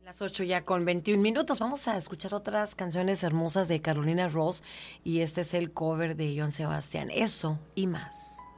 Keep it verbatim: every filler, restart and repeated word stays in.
Las ocho ya con veintiún minutos. Vamos a escuchar otras canciones hermosas de Carolina Ross y este es el cover de Joan Sebastián. Eso y más.